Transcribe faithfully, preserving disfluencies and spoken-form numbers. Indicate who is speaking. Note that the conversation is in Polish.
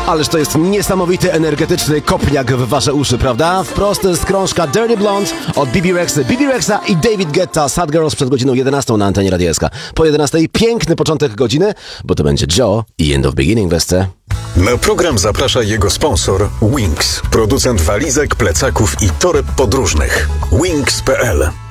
Speaker 1: Ależ to jest niesamowity, energetyczny kopniak w wasze uszy, prawda? Wprost z krążka Dirty Blonde od Bibi Rexy. Bibi Rexa i David Guetta, Sad Girls przed godziną jedenastą na antenie Radia S K. Po jedenastej piękny początek godziny, bo to będzie Joe i End of Beginning w S C.
Speaker 2: Na program zaprasza jego sponsor Wings, producent walizek, plecaków i toreb podróżnych. Wings kropka p l